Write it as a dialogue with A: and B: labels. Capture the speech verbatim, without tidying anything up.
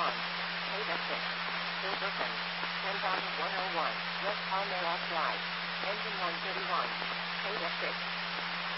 A: one. Ada six. Silverton. ten thousand one hundred one. West Palmera Drive. Engine one thirty-one. Ada six.